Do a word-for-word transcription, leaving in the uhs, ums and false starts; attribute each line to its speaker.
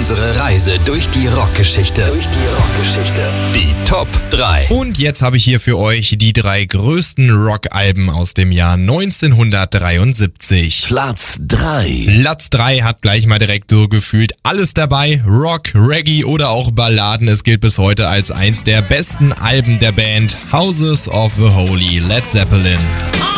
Speaker 1: Unsere Reise durch die Rockgeschichte. Durch die Rockgeschichte. Die Top drei.
Speaker 2: Und jetzt habe ich hier für euch die drei größten Rockalben aus dem Jahr neunzehnhundertdreiundsiebzig.
Speaker 1: Platz drei.
Speaker 2: Platz drei hat gleich mal direkt so gefühlt alles dabei. Rock, Reggae oder auch Balladen. Es gilt bis heute als eins der besten Alben der Band Houses of the Holy, Led Zeppelin.